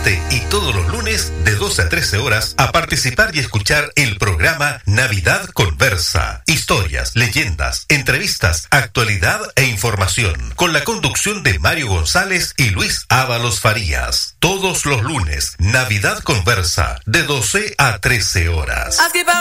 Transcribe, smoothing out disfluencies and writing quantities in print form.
este y todos los lunes de 12 a 13 horas a participar y escuchar el programa Navidad Conversa. Historias, leyendas, entrevistas, actualidad e información. Con la conducción de Mario González y Luis Ábalos Farías. Todos los lunes, Navidad Conversa, de 12 a 13 horas.